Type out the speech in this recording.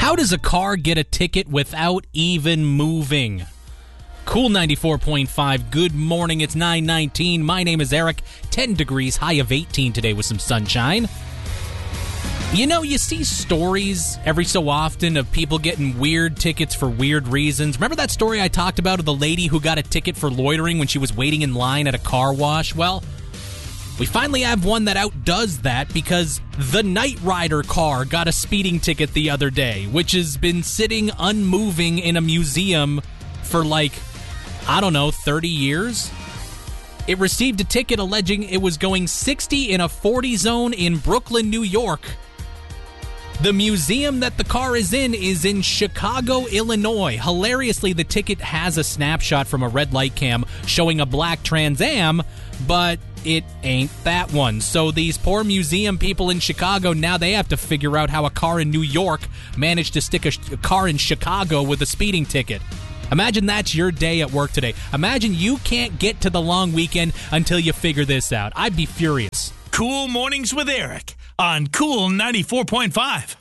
How does a car get a ticket without even moving? Cool 94.5. Good morning. It's 9:19. My name is Eric. 10 degrees, high of 18 today with some sunshine. You know, you see stories every so often of people getting weird tickets for weird reasons. Remember that story I talked about of the lady who got a ticket for loitering when she was waiting in line at a car wash? Well, we finally have one that outdoes that because the Knight Rider car got a speeding ticket the other day, which has been sitting unmoving in a museum for 30 years. It received a ticket alleging it was going 60 in a 40 zone in Brooklyn, New York. The museum that the car is in Chicago, Illinois. Hilariously, the ticket has a snapshot from a red light cam showing a black Trans Am, but it ain't that one. So these poor museum people in Chicago, now they have to figure out how a car in New York managed to stick a car in Chicago with a speeding ticket. Imagine that's your day at work today. Imagine you can't get to the long weekend until you figure this out. I'd be furious. Cool Mornings with Eric on Cool 94.5.